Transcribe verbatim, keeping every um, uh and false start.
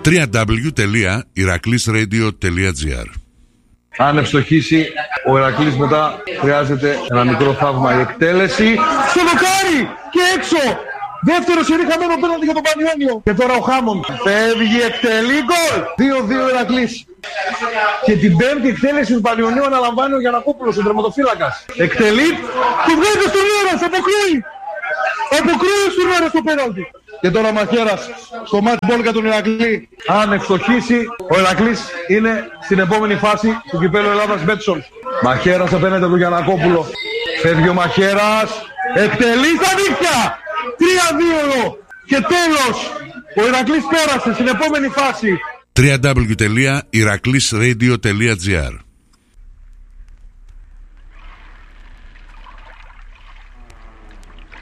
double-u double-u double-u τελεία ηρακλής ρέιντιο τελεία τζι άρ. Αν ευστοχίσει ο Ηρακλής, μετά χρειάζεται ένα μικρό θαύμα. Η εκτέλεση στο δοκάρι και έξω. Δεύτερο σερί χαμένο πέναλτι για τον Πανιόνιο. Και τώρα ο Χάμον φεύγει, εκτελεί, γκολ. δύο δύο Ηρακλής. Και την πέμπτη εκτέλεση του Πανιονίου αναλαμβάνει ο Γιαννακόπουλος, ο τερματοφύλακας. Εκτελεί, του βγάζει στον Ήρας, αποκρούει. Αποκρούει στον Ήρας το πέναλτι. Και τώρα ο Μαχαίρας στο match ball για τον Ηρακλή. Αν ευστοχίσει, ο Ηρακλής είναι στην επόμενη φάση του κυπέλλου Ελλάδας Μπέτσον. Μαχαίρας απέναντι του Γιαννακόπουλο. Φεύγει ο Μαχαίρας, εκτελεί στα δίχτυα. τρία δύο και τέλος. Ο Ηρακλής πέρασε στην επόμενη φάση. double-u double-u double-u τελεία ηρακλής ρέιντιο τελεία τζι άρ